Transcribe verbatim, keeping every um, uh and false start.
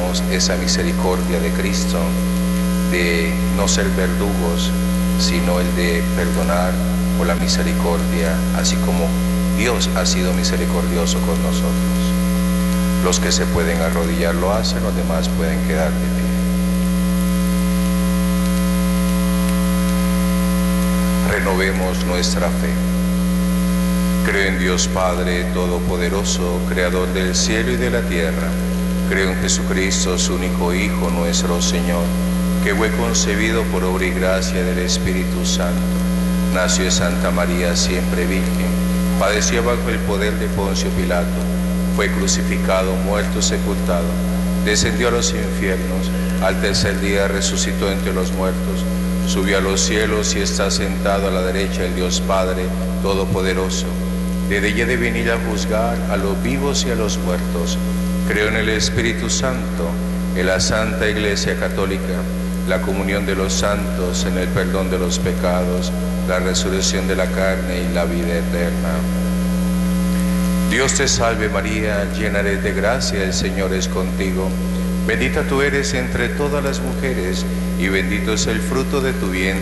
pidamos esa misericordia de Cristo, de no ser verdugos, sino el de perdonar por la misericordia, así como Dios ha sido misericordioso con nosotros. Los que se pueden arrodillar lo hacen, los demás pueden quedar de pie. Renovemos nuestra fe. Creo en Dios Padre Todopoderoso, Creador del cielo y de la tierra. Creo en Jesucristo, su único Hijo, nuestro Señor, que fue concebido por obra y gracia del Espíritu Santo. Nació de Santa María, siempre Virgen. Padeció bajo el poder de Poncio Pilato. Fue crucificado, muerto, sepultado. Descendió a los infiernos. Al tercer día resucitó entre los muertos. Subió a los cielos y está sentado a la derecha del Dios Padre Todopoderoso. Desde ella de venir a juzgar a los vivos y a los muertos. Creo en el Espíritu Santo, en la Santa Iglesia Católica, la comunión de los santos, en el perdón de los pecados, la resurrección de la carne y la vida eterna. Dios te salve María, llena eres de gracia, el Señor es contigo. Bendita tú eres entre todas las mujeres, y bendito es el fruto de tu vientre.